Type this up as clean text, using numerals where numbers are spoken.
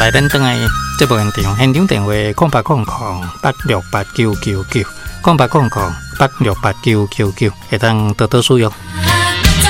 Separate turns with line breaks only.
来咱等来这部现场电话0800868999，0800868999，会当多多使用。